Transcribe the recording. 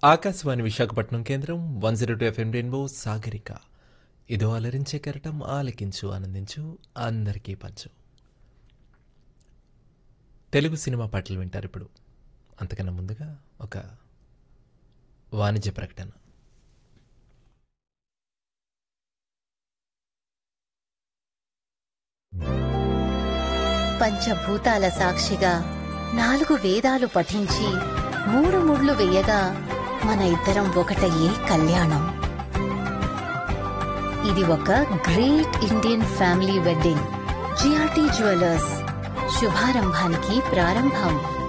ఆకాశవాణి విశాఖపట్నం కేంద్రం 102 FM rainbow Sagarika. ఇదో అలరించే కెరటం, ఆలకించు ఆనందించు అందరికీ పంచు. తెలుగు సినిమా పాటలు వింటారు ఇప్పుడు. అంతకన్నా ముందుగా ఒక వాణిజ్య ప్రకటన. పంచభూతాల సాక్షిగా 4 వేదాలు పఠించి 3 ముళ్ళు వేయగా మన ఇద్దరం ఒకటయ్యే కళ్యాణం. ఇది ఒక great Indian family wedding. GRT jewellers, శుభారంభానికి ప్రారంభం.